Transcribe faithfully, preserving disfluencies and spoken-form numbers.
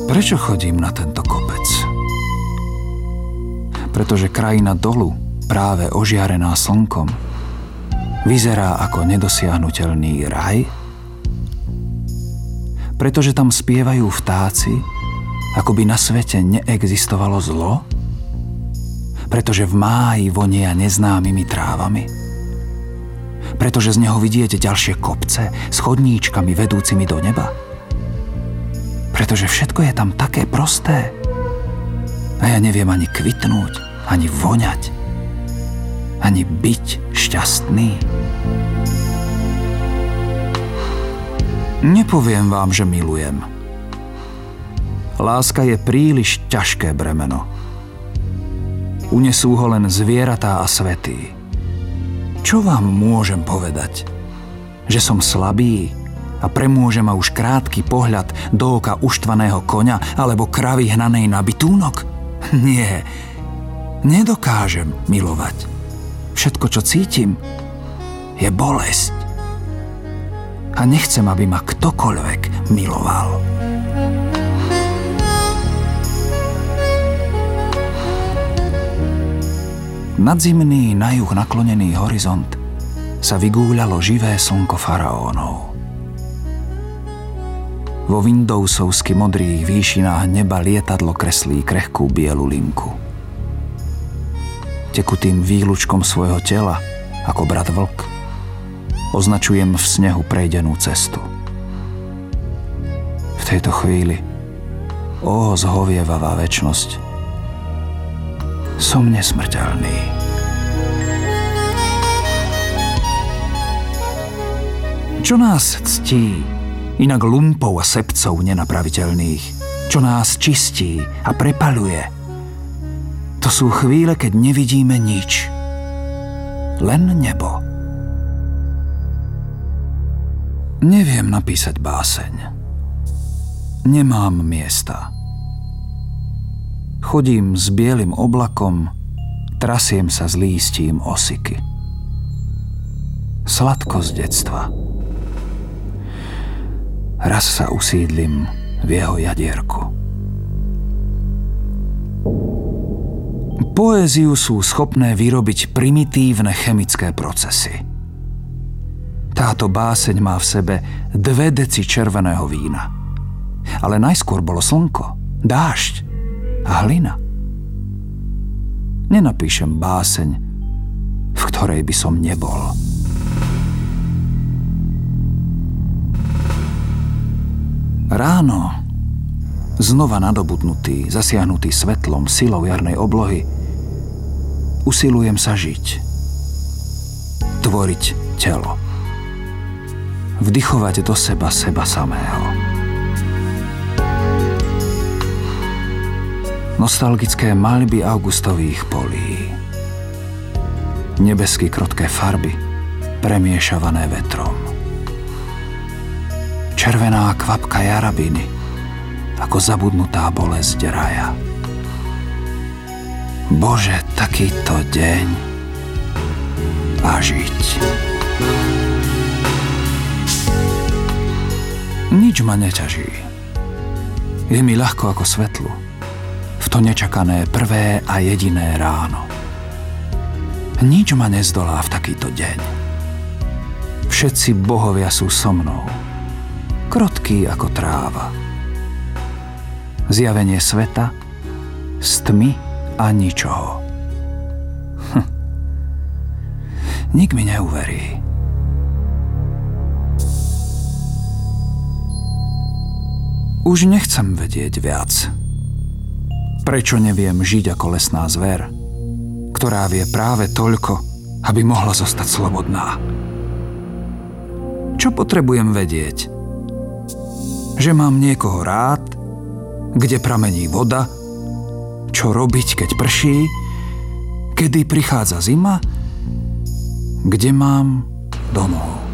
Prečo chodím na tento kopec? Pretože krajina dolu, práve ožiarená slnkom, vyzerá ako nedosiahnuteľný raj? Pretože tam spievajú vtáci, ako by na svete neexistovalo zlo? Pretože v máji vonia neznámymi trávami? Pretože z neho vidieť ďalšie kopce s chodníčkami vedúcimi do neba? Pretože všetko je tam také prosté. A ja neviem ani kvitnúť, ani voňať, ani byť šťastný. Nepoviem vám, že milujem. Láska je príliš ťažké bremeno. Unesú ho len zvieratá a svätí. Čo vám môžem povedať? Že som slabý a premôže ma už krátky pohľad do oka uštvaného koňa alebo kravy hnanej na bitúnok? Nie, nedokážem milovať. Všetko, čo cítim, je bolesť. A nechcem, aby ma ktokoľvek miloval. Nadzimný, na juh naklonený horizont sa vygúľalo živé slnko faraónov. Vo Windowsovsky modrých výšinách neba lietadlo kreslí krehkú bielu linku. Tekutým výlučkom svojho tela, ako brat vlk, označujem v snehu prejdenú cestu. V tejto chvíli, ó zhovievavá večnosť, som nesmrteľný. Čo nás ctí, inak lumpov a sebcov nenapraviteľných? Čo nás čistí a prepaľuje? To sú chvíle, keď nevidíme nič. Len nebo. Neviem napísať báseň. Nemám miesta. Chodím s bielym oblakom, trasiem sa s lístím osiky. Sladko z detstva. Raz sa usídlim v jeho jadierku. Poéziu sú schopné vyrobiť primitívne chemické procesy. Táto báseň má v sebe dve deci červeného vína. Ale najskôr bolo slnko, dážď a hlina. Nenapíšem báseň, v ktorej by som nebol. Ráno, znova nadobudnutý, zasiahnutý svetlom, silou jarnej oblohy, usilujem sa žiť. Tvoriť telo. Vdychovať do seba seba samého. Nostalgické maľby augustových polí. Nebesky krotké farby, premiešavané vetrom. Červená kvapka jarabiny, ako zabudnutá bolesť raja. Bože, takýto deň a žiť. Nič ma neťaží. Je mi ľahko ako svetlu. V to nečakané prvé a jediné ráno. Nič ma nezdolá v takýto deň. Všetci bohovia sú so mnou. Krotký ako tráva. Zjavenie sveta z tmy a ničoho. Hm. Nik mi neuverí. Už nechcem vedieť viac. Prečo neviem žiť ako lesná zver, ktorá vie práve toľko, aby mohla zostať slobodná? Čo potrebujem vedieť? Že mám niekoho rád, kde pramení voda, čo robiť, keď prší, kedy prichádza zima, kde mám domov.